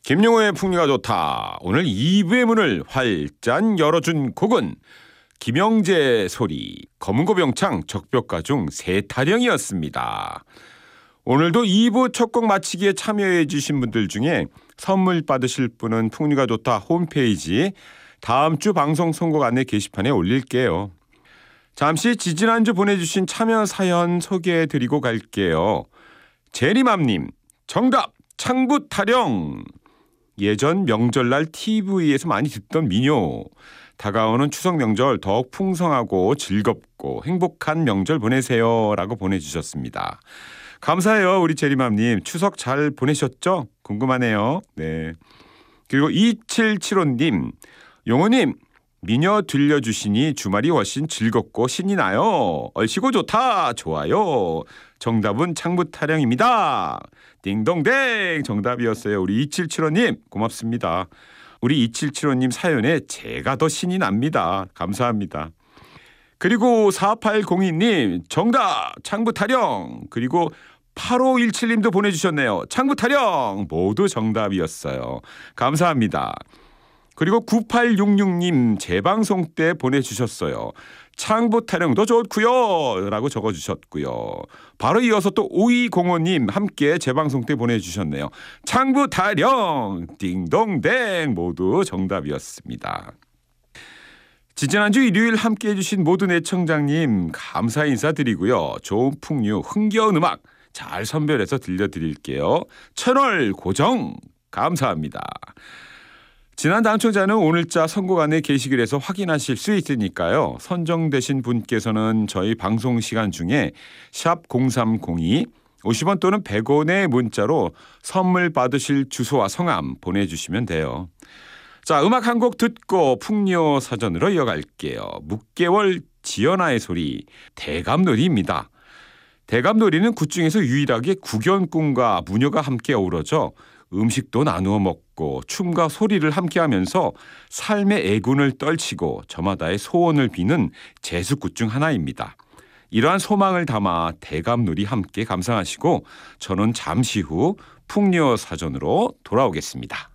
김용호의 풍류가 좋다. 오늘 2부의 문을 활짝 열어준 곡은 김영재 소리, 검은고병창 적벽가 중 세타령이었습니다. 오늘도 2부 첫 곡 마치기에 참여해 주신 분들 중에 선물 받으실 분은 풍류가 좋다 홈페이지 다음 주 방송 선곡 안내 게시판에 올릴게요. 잠시 지지난주 보내주신 참여 사연 소개해드리고 갈게요. 제리맘님, 정답 창부 타령. 예전 명절날 TV에서 많이 듣던 민요. 다가오는 추석 명절 더욱 풍성하고 즐겁고 행복한 명절 보내세요 라고 보내주셨습니다. 감사해요 우리 제리맘님. 추석 잘 보내셨죠? 궁금하네요. 네. 그리고 2775님, 용호님 민요 들려주시니 주말이 훨씬 즐겁고 신이 나요. 얼씨고 좋다. 좋아요. 정답은 창부 타령입니다. 띵동댕 정답이었어요. 우리 2775님 고맙습니다. 우리 2775님 사연에 제가 더 신이 납니다. 감사합니다. 그리고 4802님 정답 창부 타령. 그리고 8517님도 보내주셨네요. 창부 타령 모두 정답이었어요. 감사합니다. 그리고 9866님 재방송 때 보내주셨어요. 창부 타령도 좋고요 라고 적어주셨고요. 바로 이어서 또 5205님 함께 재방송 때 보내주셨네요. 창부 타령 띵동댕 모두 정답이었습니다. 지지난주 일요일 함께 해주신 모든 애청자님 감사 인사드리고요. 좋은 풍류 흥겨운 음악 잘 선별해서 들려드릴게요. 채널 고정 감사합니다. 지난 당첨자는 오늘자 선곡 안내 게시글에서 확인하실 수 있으니까요. 선정되신 분께서는 저희 방송 시간 중에 샵 0302 50원 또는 100원의 문자로 선물 받으실 주소와 성함 보내주시면 돼요. 자, 음악 한 곡 듣고 풍요 사전으로 이어갈게요. 묵개월 지연아의 소리 대감놀이입니다. 대감놀이는 굿 중에서 유일하게 구견꾼과 무녀가 함께 어우러져 음식도 나누어 먹고 춤과 소리를 함께하면서 삶의 애군을 떨치고 저마다의 소원을 비는 제수굿 중 하나입니다. 이러한 소망을 담아 대감놀이 함께 감상하시고 저는 잠시 후 풍요 사전으로 돌아오겠습니다.